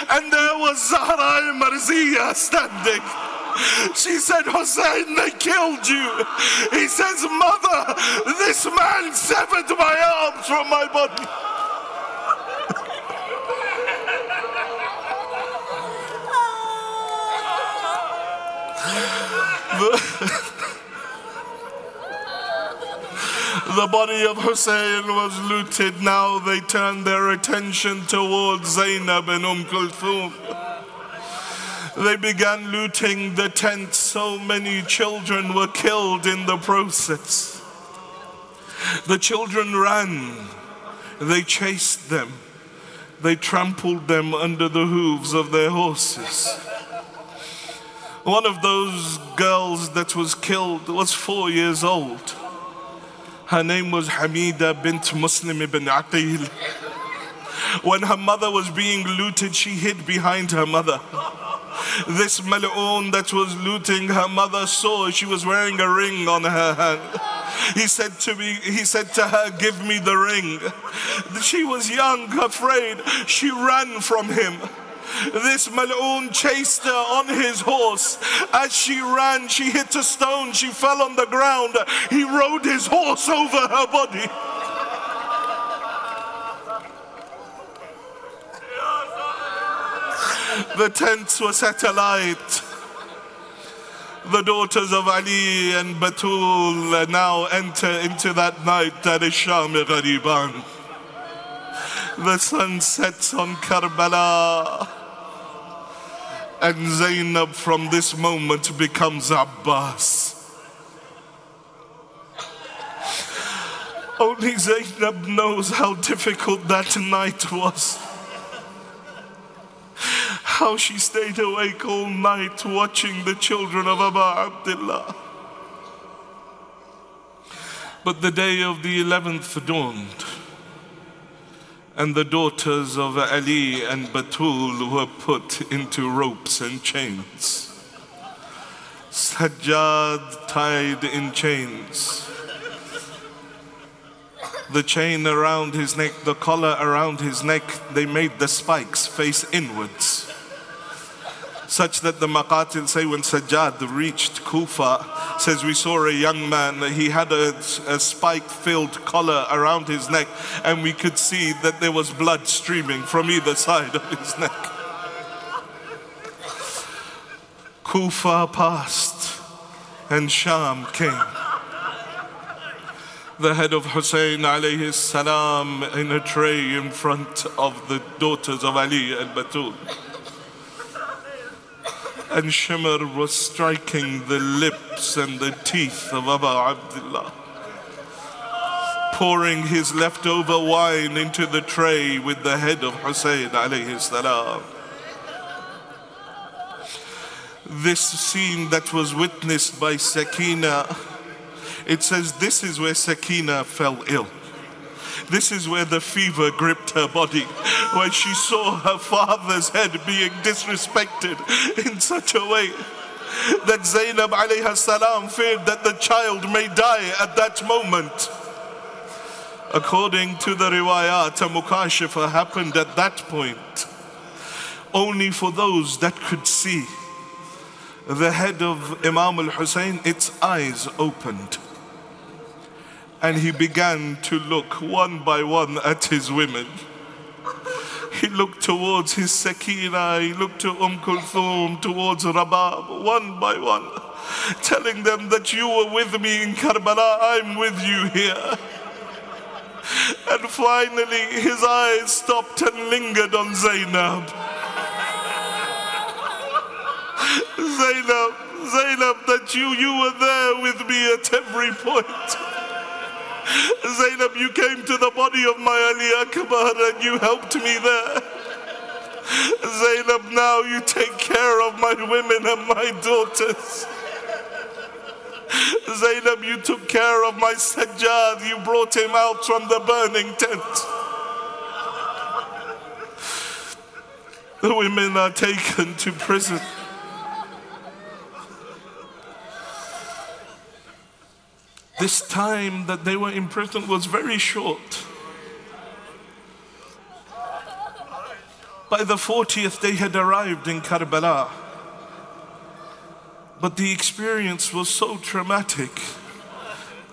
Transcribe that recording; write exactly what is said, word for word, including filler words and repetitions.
and there was Zahra al-Marziya standing. She said, Hussein, they killed you. He says, mother, this man severed my arms from my body. the, the body of Hussein was looted. Now they turned their attention towards Zainab and Umm Kulthum. They began looting the tent. So many children were killed in the process. The children ran. They chased them. They trampled them under the hooves of their horses. One of those girls that was killed was four years old. Her name was Hamida bint Muslim ibn Aqil. When her mother was being looted, she hid behind her mother. This mal'oon that was looting her mother saw she was wearing a ring on her hand. He said to me, he said to her, give me the ring. She was young, afraid. She ran from him. This mal'oon chased her on his horse. As she ran, she hit a stone. She fell on the ground. He rode his horse over her body. The tents were set alight. The daughters of Ali and Batul now enter into that night at Sham Ghariban. The sun sets on Karbala, and Zainab from this moment becomes Abbas. Only Zainab knows how difficult that night was. How she stayed awake all night watching the children of Abu Abdullah. But the day of the eleventh dawned, and the daughters of Ali and Batul were put into ropes and chains. Sajjad tied in chains. The chain around his neck, the collar around his neck, they made the spikes face inwards. Such that the Maqatil say when Sajjad reached Kufa, says we saw a young man, he had a, a spike-filled collar around his neck, and we could see that there was blood streaming from either side of his neck. Kufa passed, and Sham came. The head of Hussein alayhi salam in a tray in front of the daughters of Ali and Batul. And Shimr was striking the lips and the teeth of Abu Abdullah, pouring his leftover wine into the tray with the head of Hussein alayhi salam. This scene that was witnessed by Sakina, it says this is where Sakina fell ill. This is where the fever gripped her body, when she saw her father's head being disrespected in such a way that Zainab alayha salam feared that the child may die at that moment. According to the riwayat, a mukashifa happened at that point, only for those that could see. The head of Imam al-Hussein, its eyes opened. And he began to look one by one at his women. He looked towards his Sakina, he looked to Umm Kulthum, towards Rabab, one by one, telling them that you were with me in Karbala, I'm with you here. And finally his eyes stopped and lingered on Zainab. Zainab, Zainab, that you, you were there with me at every point. Zainab, you came to the body of my Ali Akbar and you helped me there. Zainab, now you take care of my women and my daughters. Zainab, you took care of my Sajjad, you brought him out from the burning tent. The women are taken to prison. This time that they were in prison was very short. By the fortieth, they had arrived in Karbala. But the experience was so traumatic